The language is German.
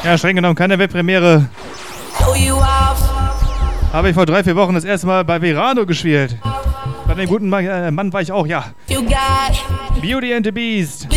Ja, streng genommen keine Webpremiere. Habe ich vor 3-4 Wochen das erste Mal bei Verano gespielt. Bei dem guten Mann war ich auch, ja. Beauty and the Beast.